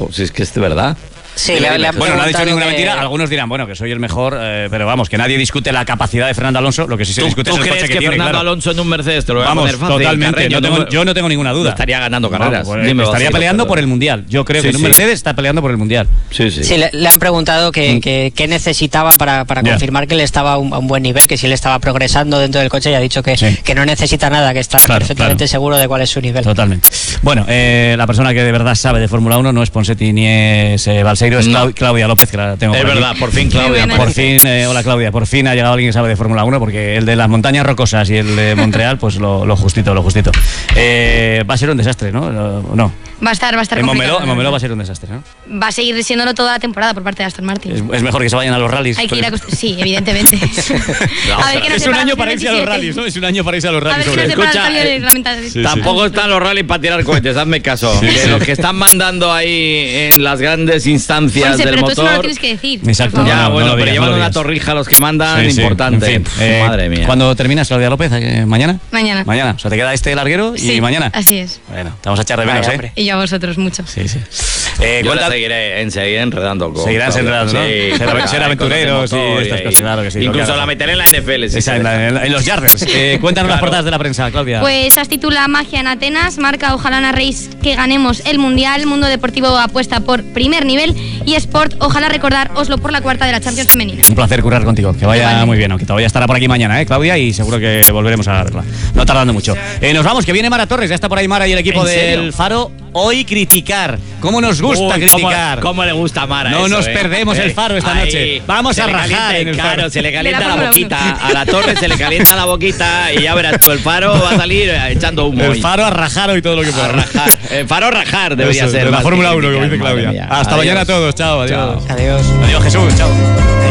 tampoco, si es que es de verdad. Sí, le han bueno, no ha dicho ninguna que... mentira. Algunos dirán, bueno, que soy el mejor, pero vamos, que nadie discute la capacidad de Fernando Alonso. Lo que sí se discute es el coche que tiene. Fernando claro. Alonso en un Mercedes te lo voy a Vamos, poner fácil? totalmente. Yo no tengo ninguna duda. Estaría ganando carreras. Vamos, estaría peleando por el Mundial. Yo creo que en un Mercedes está peleando por el Mundial. Sí. Sí, le han preguntado que necesitaba para confirmar que él estaba a un buen nivel, que si él estaba progresando dentro del coche, y ha dicho que no necesita nada, que está perfectamente seguro de cuál es su nivel. Totalmente. Bueno, la persona que de verdad sabe de Fórmula 1 no es Ponsetti ni es Balseiro, es Claudia López, que la tengo por aquí. Verdad, por fin Claudia. Por fin, hola Claudia, por fin ha llegado alguien que sabe de Fórmula 1, porque el de las montañas rocosas y el de Montreal, pues lo justito. Va a ser un desastre, ¿no? No. Va a estar en Montmeló va a ser un desastre, ¿no? Va a seguir siéndolo toda la temporada por parte de Aston Martin. Es mejor que se vayan a los rallies. Hay que ir sí, evidentemente. Es un año para irse a los rallies, ¿no? Es un año para irse a los rallies. Tampoco están los rallies para tirar cohetes, hazme caso. Los que están mandando ahí en las grandes instancias del motor. Pero tú eso no lo tienes que decir. Exacto. Ya, pero llevan una torrija los que mandan, importante. En fin, madre mía. ¿Cuándo terminas, Claudia López? ¿Mañana? Mañana. O sea, te queda este larguero y mañana. Así es. Bueno, te vamos a echar de menos, ¿eh? Y yo a vosotros mucho. Sí. Yo la seguiré enredando. Seguirás enredando, ¿no? Ser aventureros y estas cosas, claro que sí. Incluso la meteré en la NFL. En los Yarders. Cuéntanos las portadas de la prensa, Claudia. Pues as titula Magia en Atenas, marca ojalá narréis que ganemos el Mundial, Mundo Deportivo apuesta por primer nivel y Sport, ojalá recordar Oslo por la cuarta de la Champions femenina. Un placer currar contigo, que vaya muy bien, aunque todavía estará por aquí mañana, Claudia, y seguro que volveremos a verla. No tardando mucho. Nos vamos, que viene Mara Torres, ya está por ahí Mara y el equipo del Faro. Hoy criticar, cómo nos gusta criticar. ¿Cómo le gusta a Mara? No nos perdemos el Faro esta noche. Vamos a rajar en el Faro. Se le calienta la boquita. A la Torre se le calienta la boquita y ya verás tú, el Faro va a salir echando humo. El Faro a rajar hoy todo lo que pueda. El Faro a rajar debería ser. De la Fórmula 1, como dice Claudia. Hasta mañana a todos. Chao, adiós. Adiós. Adiós, Jesús. Chao.